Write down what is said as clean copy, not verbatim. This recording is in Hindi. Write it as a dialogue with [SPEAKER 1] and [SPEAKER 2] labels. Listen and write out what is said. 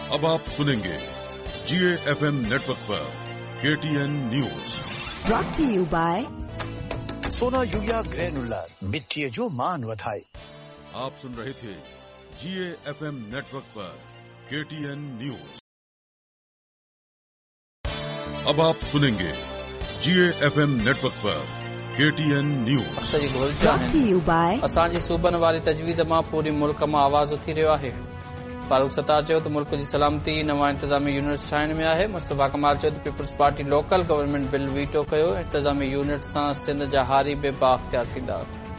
[SPEAKER 1] अब आप सुनेंगे GAFM नेटवर्क पर KTN news.
[SPEAKER 2] Brought to you by
[SPEAKER 3] सोना यूरिया ग्रेनुलर मिट्टी जो मान वधाई।
[SPEAKER 1] आप सुन रहे थे GAFM नेटवर्क पर KTN न्यूज। अब आप सुनेंगे GAFM नेटवर्क पर KTN news.
[SPEAKER 2] Brought to you by
[SPEAKER 4] असांजे सूबनि वारी तजवीज़ मां पूरे मुल्क मां आवाज़ उथी रहियो आहे। फारूक सत्तार चयो त मुल्क जी सलामती नवां इंतज़ामी यूनिट्स ठाहिण में आहे। मुस्तफ़ा कमाल चयो त people's party local government bill veto कयो। इंतज़ामी यूनिट सां सिंध जा हारी बे बाख्तियार थींदा।